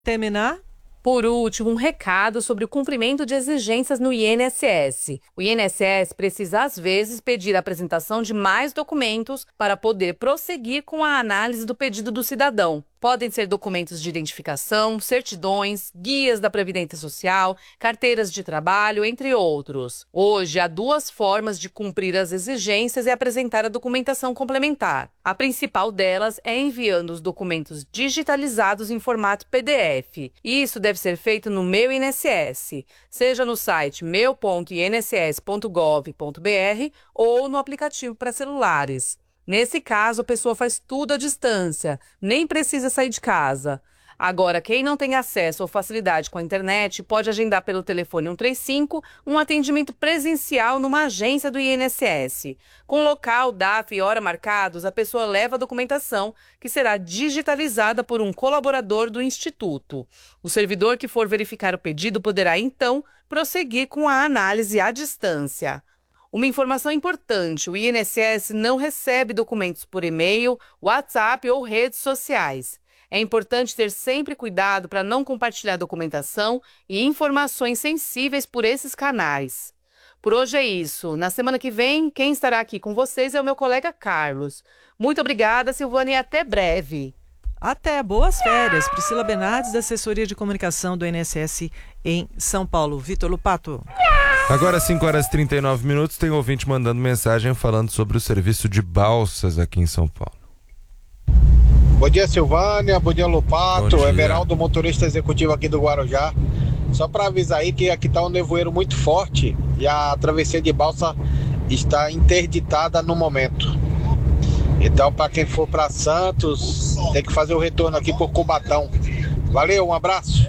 Terminar? Por último, um recado sobre o cumprimento de exigências no INSS. O INSS precisa, às vezes, pedir a apresentação de mais documentos para poder prosseguir com a análise do pedido do cidadão. Podem ser documentos de identificação, certidões, guias da Previdência Social, carteiras de trabalho, entre outros. Hoje, há 2 formas de cumprir as exigências e apresentar a documentação complementar. A principal delas é enviando os documentos digitalizados em formato PDF. Isso deve ser feito no Meu INSS, seja no site meu.inss.gov.br ou no aplicativo para celulares. Nesse caso, a pessoa faz tudo à distância, nem precisa sair de casa. Agora, quem não tem acesso ou facilidade com a internet pode agendar pelo telefone 135 um atendimento presencial numa agência do INSS. Com local, data e hora marcados, a pessoa leva a documentação, que será digitalizada por um colaborador do Instituto. O servidor que for verificar o pedido poderá, então, prosseguir com a análise à distância. Uma informação importante: o INSS não recebe documentos por e-mail, WhatsApp ou redes sociais. É importante ter sempre cuidado para não compartilhar documentação e informações sensíveis por esses canais. Por hoje é isso. Na semana que vem, quem estará aqui com vocês é o meu colega Carlos. Muito obrigada, Silvânia, e até breve. Até, boas férias. Priscila Bernardes, da Assessoria de Comunicação do INSS em São Paulo. Vitor Lupato. Agora, 5h39, tem ouvinte mandando mensagem falando sobre o serviço de balsas aqui em São Paulo. Bom dia, Silvânia. Bom dia, Lupato. Bom dia. Everaldo, motorista executivo aqui do Guarujá. Só para avisar aí que aqui está um nevoeiro muito forte e a travessia de balsa está interditada no momento. Então, para quem for para Santos, tem que fazer o retorno aqui por Cubatão. Valeu, um abraço.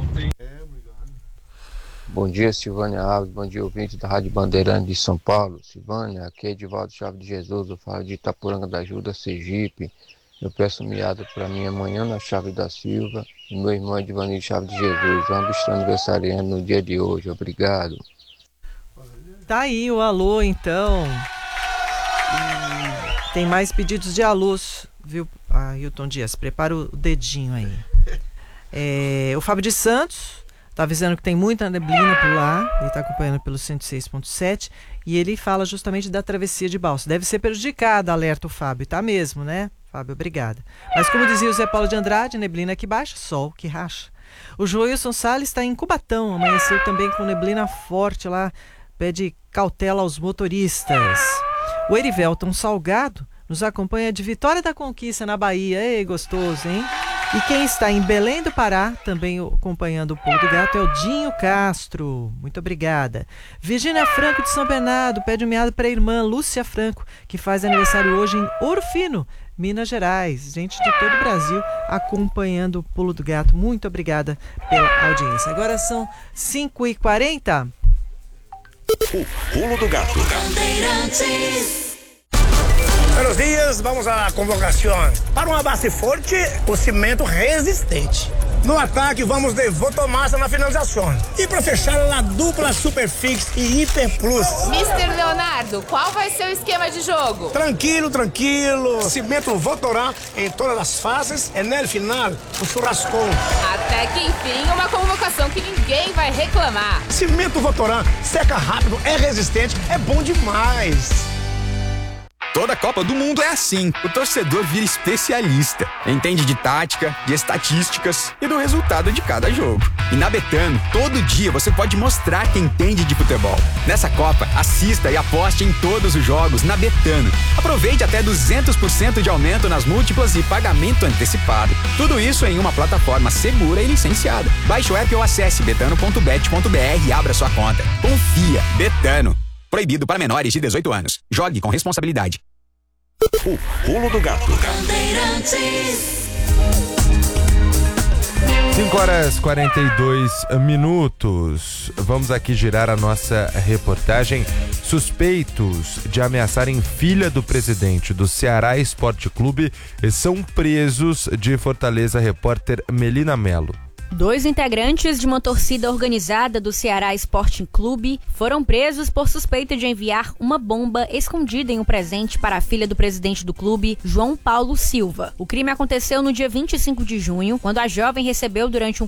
Bom dia, Silvânia Alves, bom dia, ouvinte da Rádio Bandeirante de São Paulo. Silvânia, aqui é Edivaldo Chaves de Jesus, eu falo de Itapuranga da Ajuda, Sergipe. Eu peço meada para minha manhã na Chaves da Silva e meu irmão Edvanir Chaves de Jesus. Ambos estão aniversariando no dia de hoje, obrigado. Tá aí o alô, então. E tem mais pedidos de alôs, viu, Ailton Dias? Prepara o dedinho aí. O Fábio de Santos tá avisando que tem muita neblina por lá, ele tá acompanhando pelo 106.7 e ele fala justamente da travessia de balsa. Deve ser prejudicada, alerta o Fábio, tá mesmo, né? Fábio, obrigada. Mas como dizia o Zé Paulo de Andrade, neblina que baixa, sol que racha. O Joilson Salles está em Cubatão, amanheceu também com neblina forte lá, pede cautela aos motoristas. O Erivelton Salgado nos acompanha de Vitória da Conquista, na Bahia. Ei, gostoso, hein? E quem está em Belém do Pará, também acompanhando o Pulo do Gato, é o Dinho Castro. Muito obrigada. Virgínia Franco de São Bernardo pede um meado para a irmã Lúcia Franco, que faz aniversário hoje em Ouro Fino, Minas Gerais. Gente de todo o Brasil acompanhando o Pulo do Gato. Muito obrigada pela audiência. Agora são 5h40. O Pulo do Gato. Buenos dias, vamos à convocação. Para uma base forte, o cimento resistente. No ataque, vamos de Votomassa na finalização. E para fechar, a dupla Superfix e Hiper Plus. Mr. Leonardo, qual vai ser o esquema de jogo? Tranquilo. Cimento Votorá em todas as fases e no final, o churrascão. Até que enfim, uma convocação que ninguém vai reclamar. Cimento Votorá seca rápido, é resistente, é bom demais. Toda Copa do Mundo é assim. O torcedor vira especialista. Entende de tática, de estatísticas e do resultado de cada jogo. E na Betano, todo dia você pode mostrar que entende de futebol. Nessa Copa, assista e aposte em todos os jogos na Betano. Aproveite até 200% de aumento nas múltiplas e pagamento antecipado. Tudo isso em uma plataforma segura e licenciada. Baixe o app ou acesse betano.bet.br e abra sua conta. Confia. Betano. Proibido para menores de 18 anos. Jogue com responsabilidade. O Pulo do Gato. 5h42. Vamos aqui girar a nossa reportagem. Suspeitos de ameaçarem filha do presidente do Ceará Esporte Clube são presos de Fortaleza. Repórter Melina Mello. 2 integrantes de uma torcida organizada do Ceará Sporting Clube foram presos por suspeita de enviar uma bomba escondida em um presente para a filha do presidente do clube, João Paulo Silva. O crime aconteceu no dia 25 de junho, quando a jovem recebeu durante um